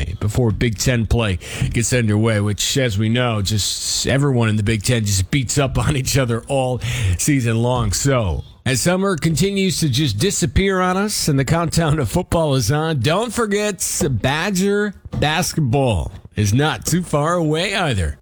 today before Big Ten play gets underway, which, as we know, just everyone in the Big Ten just beats up on each other all season long. So, as summer continues to just disappear on us and the countdown to football is on, don't forget Badger basketball is not too far away either.